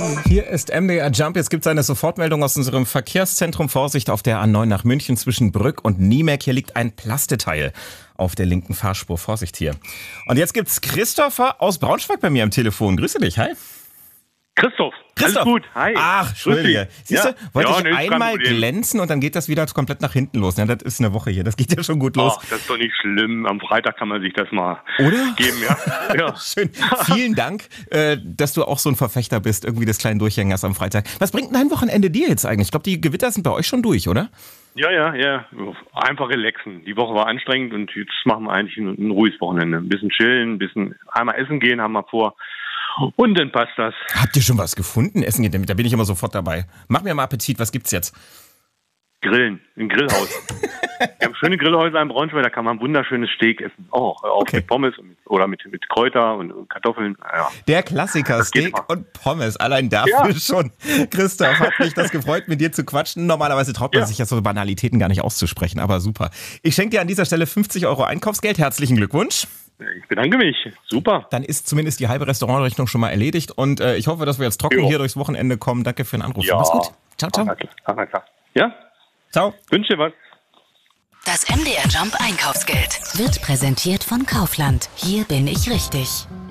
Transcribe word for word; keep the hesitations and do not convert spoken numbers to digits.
Hier ist M D R Jump. Jetzt gibt es eine Sofortmeldung aus unserem Verkehrszentrum. Vorsicht auf der A neun nach München zwischen Brück und Niemerk. Hier liegt ein Plasteteil auf der linken Fahrspur. Vorsicht hier. Und jetzt gibt's Christopher aus Braunschweig bei mir am Telefon. Grüße dich. Hi. Christoph, Christoph. alles gut, hi. Ach, Entschuldige. Siehst ja. du, wollte ja, ich nee, einmal glänzen und dann geht das wieder komplett nach hinten los. Ja, das ist eine Woche hier, das geht ja schon gut los. Ach, das ist doch nicht schlimm. Am Freitag kann man sich das mal Oder? geben, ja. ja. Schön. Vielen Dank, äh, dass du auch so ein Verfechter bist, irgendwie des kleinen Durchhängers am Freitag. Was bringt denn dein Wochenende dir jetzt eigentlich? Ich glaube, die Gewitter sind bei euch schon durch, oder? Ja, ja, ja. Einfach relaxen. Die Woche war anstrengend und jetzt machen wir eigentlich ein, ein ruhiges Wochenende. Ein bisschen chillen, ein bisschen einmal essen gehen haben wir vor. Und dann passt das. Habt ihr schon was gefunden? Essen gehen, da bin ich immer sofort dabei. Mach mir mal Appetit, was gibt's jetzt? Grillen, ein Grillhaus. Wir haben schöne Grillhäuser in Braunschweig, da kann man wunderschönes Steak essen. Oh, auch Okay. mit Pommes und, oder mit, mit Kräuter und, und Kartoffeln. Ja. Der Klassiker, Das geht Steak immer. und Pommes, allein dafür Ja. schon. Christoph, hat mich das gefreut, mit dir zu quatschen. Normalerweise traut man Ja. sich ja so Banalitäten gar nicht auszusprechen, aber super. Ich schenke dir an dieser Stelle fünfzig Euro Einkaufsgeld. Herzlichen Glückwunsch. Ich bedanke mich. Super. Dann ist zumindest die halbe Restaurantrechnung schon mal erledigt und äh, ich hoffe, dass wir jetzt trocken Jo. hier durchs Wochenende kommen. Danke für den Anruf. Ja. Mach's gut. Ciao, ciao. Ach, na klar. klar. Ja, Ciao. wünsche dir was. Das M D R Jump Einkaufsgeld wird präsentiert von Kaufland. Hier bin ich richtig.